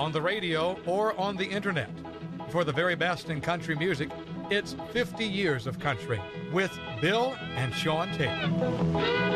on the radio, or on the internet. For the very best in country music, it's 50 years of country with Bill and Sean Taylor.